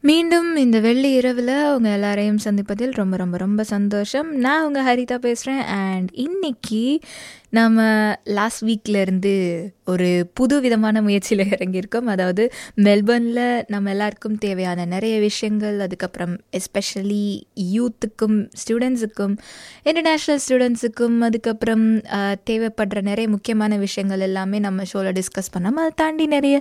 மீண்டும் இந்த வெள்ளி இரவில் உங்க எல்லாரையும் சந்திப்பதில் ரொம்ப ரொம்ப ரொம்ப சந்தோஷம். நான் உங்கள் ஹரிதா பேசுகிறேன். அண்ட் இன்னைக்கு நம்ம லாஸ்ட் வீக்லேருந்து ஒரு புது விதமான முயற்சியில் இறங்கியிருக்கோம். அதாவது மெல்பர்னில் நம்ம எல்லாருக்கும் தேவையான நிறைய விஷயங்கள், அதுக்கப்புறம் எஸ்பெஷலி யூத்துக்கும் ஸ்டூடெண்ட்ஸுக்கும் இன்டர்நேஷ்னல் ஸ்டூடெண்ட்ஸுக்கும் அதுக்கப்புறம் தேவைப்படுற நிறைய முக்கியமான விஷயங்கள் எல்லாமே நம்ம ஷோவில் டிஸ்கஸ் பண்ணோம். அதை தாண்டி நிறைய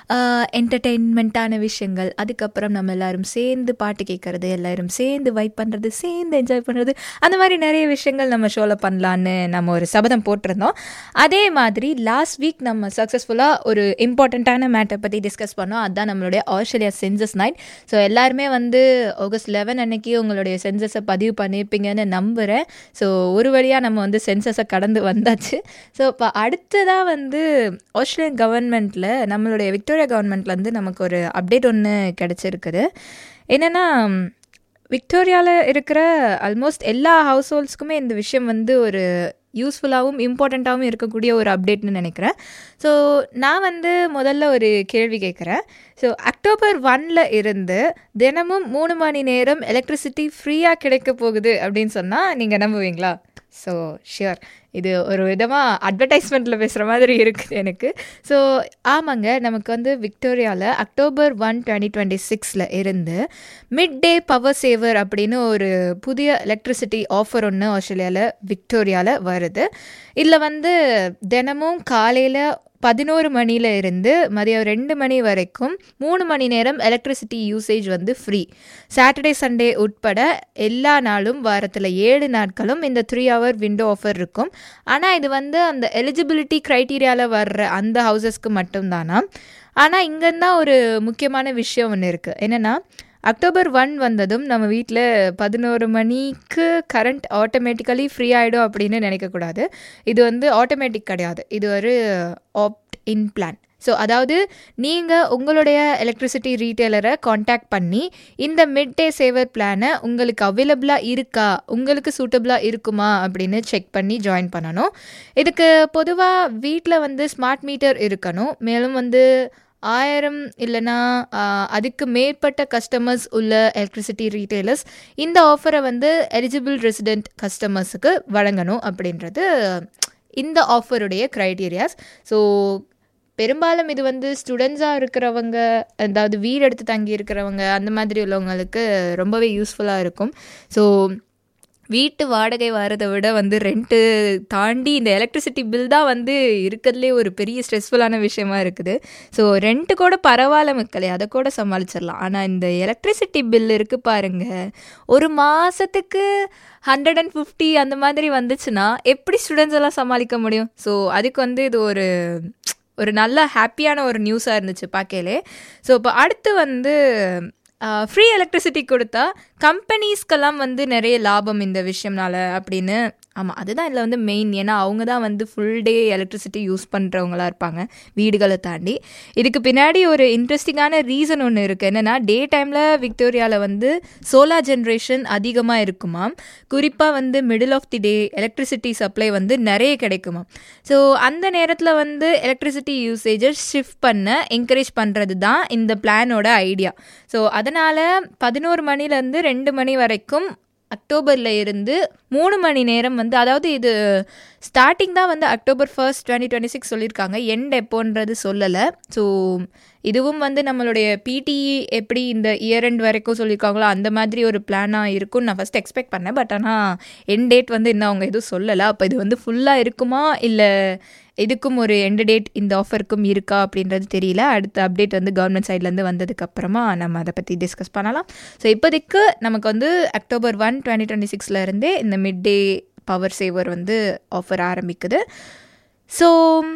என்டர்டெயின்மெண்ட்டான விஷயங்கள், அதுக்கப்புறம் நம்ம எல்லாரும் சேர்ந்து பாட்டு கேட்குறது, எல்லாரும் சேர்ந்து வைப் பண்ணுறது, சேர்ந்து என்ஜாய் பண்ணுறது, அந்த மாதிரி நிறைய விஷயங்கள் நம்ம ஷோவில் பண்ணலான்னு நம்ம ஒரு சபதம் போட்டிருந்தோம். அதே மாதிரி லாஸ்ட் வீக் நம்ம சக்ஸஸ்ஃபுல்லாக ஒரு இம்பார்ட்டண்ட்டான மேட்டர் பற்றி டிஸ்கஸ் பண்ணோம். அதுதான் நம்மளுடைய ஆஸ்திரேலியா சென்சஸ் நைட். ஸோ எல்லாருமே வந்து ஆகஸ்ட் 11 அன்னைக்கு உங்களுடைய சென்சஸை பதிவு பண்ணியிருப்பீங்கன்னு நம்புகிறேன். ஸோ ஒரு வழியாக நம்ம வந்து சென்சஸை கடந்து வந்தாச்சு. ஸோ இப்போ அடுத்ததாக வந்து ஆஸ்திரேலியன் கவர்மெண்ட்டில், நம்மளுடைய விக்டோரியா கவர்மெண்ட்லேருந்து நமக்கு ஒரு அப்டேட் ஒன்று கிடச்சிருக்குது. என்னென்னா, விக்டோரியாவில் இருக்கிற ஆல்மோஸ்ட் எல்லா ஹவுஸ் ஹோல்ட்ஸ்க்குமே இந்த விஷயம் வந்து ஒரு யூஸ்ஃபுல்லாகவும் இம்பார்ட்டண்ட்டாகவும் இருக்கக்கூடிய ஒரு அப்டேட்னு நினைக்கிறேன். ஸோ நான் வந்து முதல்ல ஒரு கேள்வி கேட்குறேன். ஸோ அக்டோபர் 1 இருந்து தினமும் 3 மணி நேரம் எலக்ட்ரிசிட்டி ஃப்ரீயாக கிடைக்க போகுது அப்படின்னு சொன்னால் நீங்கள் நம்புவீங்களா? ஸோ ஷியோர், இது ஒரு விதமாக அட்வர்டைஸ்மெண்ட்டில் பேசுகிற மாதிரி இருக்குது எனக்கு. ஸோ ஆமாங்க, நமக்கு வந்து விக்டோரியாவில் அக்டோபர் 1, 2026 இருந்து மிட் டே பவர் சேவர் அப்படின்னு ஒரு புதிய எலக்ட்ரிசிட்டி ஆஃபர் ஒன்று ஆஸ்திரேலியாவில் விக்டோரியாவில் வருது. இதில் வந்து தினமும் காலையில் 11 மணியில் இருந்து மதியம் 2 மணி வரைக்கும் 3 மணி நேரம் எலக்ட்ரிசிட்டி யூசேஜ் வந்து ஃப்ரீ. சாட்டர்டே சண்டே உட்பட எல்லா நாளும் வாரத்தில் 7 நாட்களும் இந்த 3 hour விண்டோ ஆஃபர் இருக்கும். ஆனால் இது வந்து அந்த எலிஜிபிலிட்டி க்ரைட்டீரியாவில் வர்ற அந்த ஹவுசஸ்க்கு மட்டும்தானா. ஆனால் இங்கேருந்தான் ஒரு முக்கியமான விஷயம் ஒன்று இருக்குது. என்னென்னா, அக்டோபர் 1 வந்ததும் நம்ம வீட்டில் 11 மணிக்கு கரண்ட் ஆட்டோமேட்டிக்கலி ஃப்ரீ ஆகிடும் அப்படின்னு நினைக்கக்கூடாது. இது வந்து ஆட்டோமேட்டிக் கிடையாது, இது ஒரு ஆப்ட் இன் பிளான். ஸோ அதாவது நீங்கள் உங்களுடைய எலக்ட்ரிசிட்டி ரீட்டெயிலரை காண்டாக்ட் பண்ணி இந்த மிட் டே சேவர் பிளானை உங்களுக்கு அவைலபிளாக இருக்கா, உங்களுக்கு சூட்டபிளாக இருக்குமா அப்படின்னு செக் பண்ணி ஜாயின் பண்ணணும். இதுக்கு பொதுவாக வீட்டில் வந்து ஸ்மார்ட் மீட்டர் இருக்கணும். மேலும் வந்து 1000 இல்லைனா அதுக்கு மேற்பட்ட கஸ்டமர்ஸ் உள்ள எலக்ட்ரிசிட்டி ரீட்டெயிலர்ஸ் இந்த ஆஃபரை வந்து எலிஜிபிள் ரெசிடென்ட் கஸ்டமர்ஸுக்கு வழங்கணும் அப்படின்றது இந்த ஆஃபருடைய க்ரைட்டீரியாஸ். ஸோ பெரும்பாலும் இது வந்து ஸ்டூடெண்ட்ஸாக இருக்கிறவங்க, அதாவது வீடு எடுத்து தங்கி இருக்கிறவங்க, அந்த மாதிரி உள்ளவங்களுக்கு ரொம்பவே யூஸ்ஃபுல்லாக இருக்கும். ஸோ வீட்டு வாடகை வரதை விட வந்து ரெண்ட்டு தாண்டி இந்த எலக்ட்ரிசிட்டி பில் தான் வந்து இருக்கிறதுலே ஒரு பெரிய ஸ்ட்ரெஸ்ஃபுல்லான விஷயமா இருக்குது. ஸோ ரெண்ட்டு கூட பரவாயில்ல மக்களே, அதை கூட சமாளிச்சிடலாம். ஆனால் இந்த எலக்ட்ரிசிட்டி பில் இருக்குது பாருங்கள், ஒரு மாதத்துக்கு 150 அந்த மாதிரி வந்துச்சுன்னா எப்படி ஸ்டூடெண்ட்ஸ் எல்லாம் சமாளிக்க முடியும்? ஸோ அதுக்கு வந்து இது ஒரு நல்ல ஹாப்பியான ஒரு நியூஸாக இருந்துச்சு பார்க்கலே. ஸோ இப்போ அடுத்து வந்து ஃப்ரீ எலக்ட்ரிசிட்டி கொடுத்தா கம்பெனிஸ்க்கெல்லாம் வந்து நிறைய லாபம் இந்த விஷயம்னால அப்படின்னு. ஆமாம், அதுதான் இதில் வந்து மெயின். ஏன்னா அவங்க தான் வந்து ஃபுல் டே எலக்ட்ரிசிட்டி யூஸ் பண்ணுறவங்களா இருப்பாங்க வீடுகளை தாண்டி. இதுக்கு பின்னாடி ஒரு இன்ட்ரெஸ்டிங்கான ரீசன் ஒன்று இருக்குது. என்னென்னா, டே டைமில் விக்டோரியாவில் வந்து சோலார் ஜென்ரேஷன் அதிகமாக இருக்குமாம். குறிப்பாக வந்து middle of the day electricity supply வந்து நிறைய கிடைக்குமா. ஸோ அந்த நேரத்தில் வந்து எலக்ட்ரிசிட்டி யூசேஜை ஷிஃப்ட் பண்ண என்கரேஜ் பண்ணுறது தான் இந்த பிளானோட ஐடியா. ஸோ அதனால் 11 மணிலேருந்து 2 மணி வரைக்கும் அக்டோபரில் இருந்து 3 மணி நேரம் வந்து, அதாவது இது ஸ்டார்டிங் தான் வந்து அக்டோபர் 1, 2026 சொல்லியிருக்காங்க, எண்ட் எப்போன்றது சொல்லலை. ஸோ இதுவும் வந்து நம்மளுடைய பிடிஇ எப்படி இந்த இயர் எண்ட் வரைக்கும் சொல்லியிருக்காங்களோ அந்த மாதிரி ஒரு பிளானாக இருக்கும்னு நான் ஃபஸ்ட் எக்ஸ்பெக்ட் பண்ணேன். பட் ஆனால் எண்ட் டேட் வந்து இன்னும் அவங்க எதுவும் சொல்லலை. அப்போ இது வந்து ஃபுல்லாக இருக்குமா இல்லை இதுக்கும் ஒரு எண்ட் டேட் இந்த ஆஃபருக்கும் இருக்கா அப்படின்றது தெரியல. அடுத்த அப்டேட் வந்து கவர்மெண்ட் சைட்லேருந்து வந்ததுக்கப்புறமா நம்ம அதை பற்றி டிஸ்கஸ் பண்ணலாம். ஸோ இப்போதைக்கு நமக்கு வந்து அக்டோபர் 1, 2026 இருந்தே இந்த மிட் டே பவர் சேவர் வந்து ஆஃபர் ஆரம்பிக்குது. ஸோ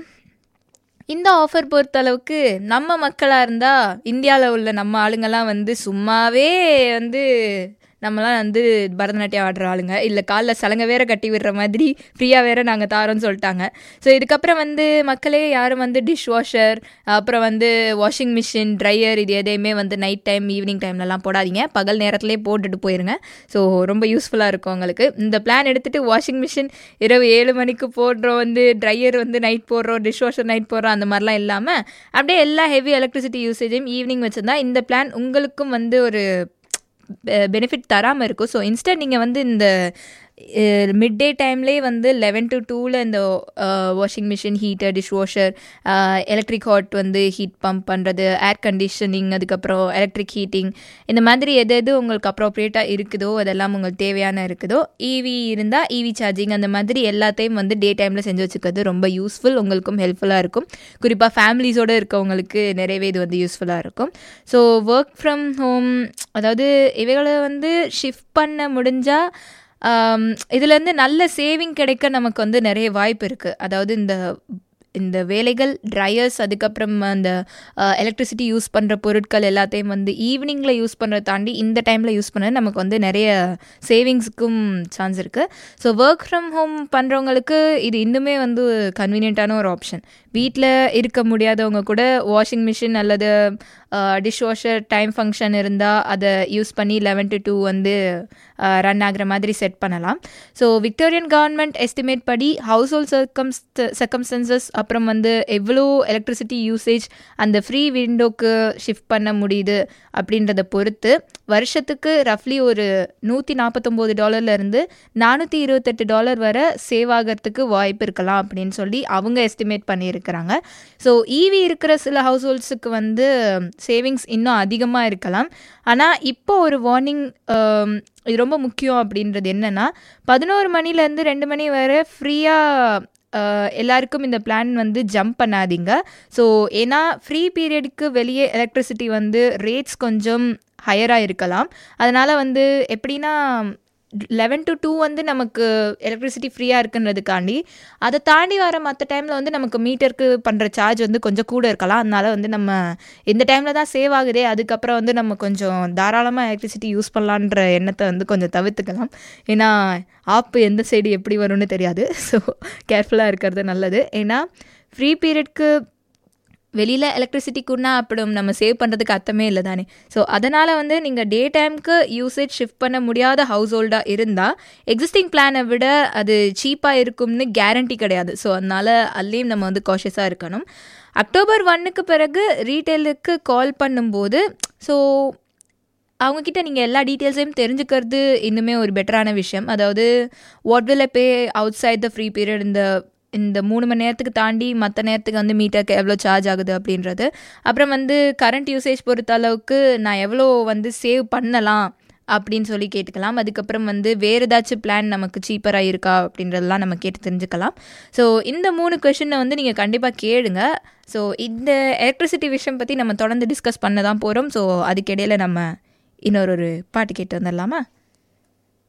இந்த ஆஃபர் பொறுத்தளவுக்கு நம்ம மக்களாக இருந்தால், இந்தியாவில் உள்ள நம்ம ஆளுங்கள்லாம் வந்து சும்மாவே வந்து நம்மலாம் வந்து பரதநாட்டியம் ஆடுற ஆளுங்க, இல்லை காலில் சலங்கை வேற கட்டி விடுற மாதிரி ஃப்ரீயாக வேற நாங்கள் தாரோன்னு சொல்லிட்டாங்க. ஸோ இதுக்கப்புறம் வந்து மக்களே யாரும் வந்து டிஷ் வாஷர், அப்புறம் வந்து வாஷிங் மிஷின், ட்ரையர் இது எதையுமே வந்து நைட் டைம் ஈவினிங் டைம்லலாம் போடாதீங்க, பகல் நேரத்துலேயே போட்டுட்டு போயிருங்க. ஸோ ரொம்ப யூஸ்ஃபுல்லாக இருக்கும் உங்களுக்கு. இந்த பிளான் எடுத்துகிட்டு வாஷிங் மிஷின் இரவு 7 மணிக்கு போடுறோம், வந்து ட்ரையர் வந்து நைட் போடுறோம், டிஷ் வாஷர் நைட் போடுறோம், அந்த மாதிரிலாம் இல்லாமல் அப்படியே எல்லா ஹெவி எலக்ட்ரிசிட்டி யூசேஜையும் ஈவினிங் வச்சுருந்தா இந்த பிளான் உங்களுக்கும் வந்து ஒரு பெனிஃபிட் தராமல் இருக்கும். ஸோ இன்ஸ்டன்ட் நீங்கள் வந்து இந்த மிட் டே டைம்லேயே வந்து 11 to 2 இந்த washing machine, heater, dish washer, electric hot வந்து ஹீட் பம்ப் பண்ணுறது, ஏர் கண்டிஷனிங், அதுக்கப்புறம் எலக்ட்ரிக் ஹீட்டிங், இந்த மாதிரி எது உங்களுக்கு அப்ரோப்ரியேட்டாக இருக்குதோ அதெல்லாம் உங்களுக்கு தேவையான இருக்குதோ, ஈவி இருந்தால் ஈவி சார்ஜிங், அந்த மாதிரி எல்லாத்தையும் வந்து டே டைமில் செஞ்சு வச்சுக்கிறது ரொம்ப யூஸ்ஃபுல், உங்களுக்கும் ஹெல்ப்ஃபுல்லாக இருக்கும். குறிப்பாக ஃபேமிலிஸோடு இருக்கவங்களுக்கு நிறையவே இது வந்து யூஸ்ஃபுல்லாக இருக்கும். ஸோ ஒர்க் ஃப்ரம் ஹோம், அதாவது இவைகளை வந்து ஷிஃப்ட் பண்ண முடிஞ்சால் இதுலேருந்து நல்ல சேவிங் கிடைக்க நமக்கு வந்து நிறைய வாய்ப்பு இருக்குது. அதாவது இந்த வேலைகள், ட்ரையர்ஸ், அதுக்கப்புறம் அந்த எலக்ட்ரிசிட்டி யூஸ் பண்ணுற பொருட்கள் எல்லாத்தையும் வந்து ஈவினிங்கில் யூஸ் பண்ணுறத தாண்டி இந்த டைமில் யூஸ் பண்ணது நமக்கு வந்து நிறைய சேவிங்ஸுக்கும் சான்ஸ் இருக்குது. ஸோ ஒர்க் ஃப்ரம் ஹோம் பண்ணுறவங்களுக்கு இது இன்னுமே வந்து கன்வீனியண்ட்டான ஒரு ஆப்ஷன். வீட்டில் இருக்க முடியாதவங்க கூட வாஷிங் மிஷின் அல்லது டிஷ் வாஷர் டைம் ஃபங்க்ஷன் இருந்தால் அதை யூஸ் பண்ணி 11 to 2 வந்து ரன் ஆகிற மாதிரி செட் பண்ணலாம். ஸோ விக்டோரியன் கவர்மெண்ட் எஸ்டிமேட் படி ஹவுஸ் ஹோல்ட் சர்க்கம்ஸ்டன்சஸ், அப்புறம் வந்து எவ்வளோ எலக்ட்ரிசிட்டி யூசேஜ் அந்த ஃப்ரீ விண்டோக்கு ஷிஃப்ட் பண்ண முடியுது அப்படின்றத பொறுத்து வருஷத்துக்கு ரஃப்லி ஒரு $149 $428 வரை சேவ் ஆகிறதுக்கு வாய்ப்பு இருக்கலாம் அப்படின்னு சொல்லி அவங்க எஸ்டிமேட் பண்ணியிருக்கிறாங்க. ஸோ ஈவி இருக்கிற சில ஹவுஸ் ஹோல்ட்ஸுக்கு வந்து சேவிங்ஸ் இன்னும் அதிகமாக இருக்கலாம். ஆனால் இப்போ ஒரு வார்னிங், இது ரொம்ப முக்கியம் அப்படின்றது என்னென்னா, 11 மணிலேருந்து 2 மணி வரை ஃப்ரீயாக எல்லாருக்கும் இந்த பிளான் வந்து ஜம்ப் பண்ணாதீங்க. ஸோ ஏன்னா ஃப்ரீ பீரியடுக்கு வெளியே எலக்ட்ரிசிட்டி வந்து ரேட்ஸ் கொஞ்சம் ஹையராக இருக்கலாம். அதனால் வந்து எப்படின்னா 11 to 2 வந்து நமக்கு எலக்ட்ரிசிட்டி ஃப்ரீயாக இருக்குன்றதுக்காண்டி அதை தாண்டி வர மற்ற டைமில் வந்து நமக்கு மீட்டருக்கு பண்ணுற சார்ஜ் வந்து கொஞ்சம் கூட இருக்கலாம். அதனால் வந்து நம்ம இந்த டைமில் தான் சேவ் ஆகுதே, அதுக்கப்புறம் வந்து நம்ம கொஞ்சம் தாராளமாக எலக்ட்ரிசிட்டி யூஸ் பண்ணலான்ற எண்ணத்தை வந்து கொஞ்சம் தவிர்த்துக்கலாம். ஏன்னா ஆப்பு எந்த சைடு எப்படி வரும்னு தெரியாது. ஸோ கேர்ஃபுல்லாக இருக்கிறது நல்லது. ஏன்னா ஃப்ரீ பீரியட்க்கு வெளியில் எலக்ட்ரிசிட்டிக்குன்னா அப்படி நம்ம சேவ் பண்ணுறதுக்கு அர்த்தமே இல்லை தானே. ஸோ அதனால் வந்து நீங்கள் டே டைமுக்கு யூசேஜ் ஷிஃப்ட் பண்ண முடியாத ஹவுஸ் ஹோல்டாக இருந்தால் எக்ஸிஸ்டிங் பிளானை விட அது சீப்பாக இருக்கும்னு கேரண்டி கிடையாது. ஸோ அதனால் அதுலேயும் நம்ம வந்து காஷியஸாக இருக்கணும். October 1 பிறகு ரீட்டெயிலுக்கு கால் பண்ணும்போது ஸோ அவங்கக்கிட்ட நீங்கள் எல்லா டீட்டெயில்ஸையும் தெரிஞ்சுக்கிறது இன்னுமே ஒரு பெட்டரான விஷயம். அதாவது what will I pay out side the free period, இந்த 3 மணி நேரத்துக்கு தாண்டி மற்ற நேரத்துக்கு வந்து மீட்டருக்கு எவ்வளோ சார்ஜ் ஆகுது அப்படின்றது, அப்புறம் வந்து கரண்ட் யூசேஜ் பொறுத்த அளவுக்கு நான் எவ்வளோ வந்து சேவ் பண்ணலாம் அப்படின்னு சொல்லி கேட்டுக்கலாம். அதுக்கப்புறம் வந்து வேறு ஏதாச்சும் பிளான் நமக்கு சீப்பராக இருக்கா அப்படின்றதெல்லாம் நம்ம கேட்டு தெரிஞ்சுக்கலாம். ஸோ இந்த 3 கொஷினை வந்து நீங்கள் கண்டிப்பாக கேளுங்க. ஸோ இந்த எலக்ட்ரிசிட்டி விஷயம் பற்றி நம்ம தொடர்ந்து டிஸ்கஸ் பண்ண தான் போகிறோம். ஸோ அதுக்கிடையில் நம்ம இன்னொரு பாட்டு கேட்டு வந்துடலாமா?